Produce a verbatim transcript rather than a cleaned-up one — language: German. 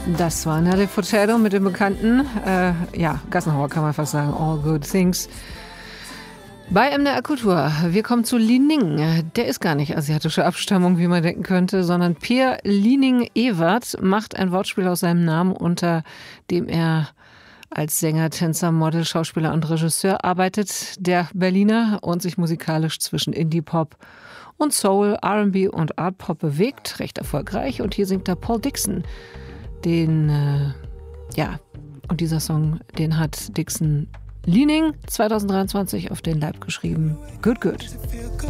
Das war Nelly Furtado mit dem bekannten, äh, ja, Gassenhauer kann man fast sagen, All Good Things. Bei M D R Kultur, wir kommen zu Li Ning. Der ist gar nicht asiatischer Abstammung, wie man denken könnte, sondern Peer Li Ning Ewert macht ein Wortspiel aus seinem Namen, unter dem er als Sänger, Tänzer, Model, Schauspieler und Regisseur arbeitet. Der Berliner und sich musikalisch zwischen Indie-Pop und Soul, R and B und Art-Pop bewegt, recht erfolgreich. Und hier singt da Paul Dixon. Den, äh, ja, und dieser Song, den hat Dixon Li Ning zwanzig dreiundzwanzig auf den Leib geschrieben. Good, good.